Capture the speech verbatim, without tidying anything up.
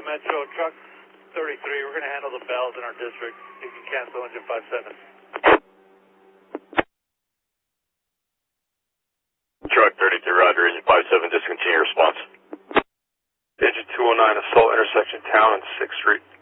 five Metro, truck thirty-three. We're going to handle the bells in our district. You can cancel engine five seven. Truck thirty-three, roger, engine five seven, discontinue response. Engine two oh nine, assault intersection town and sixth Street.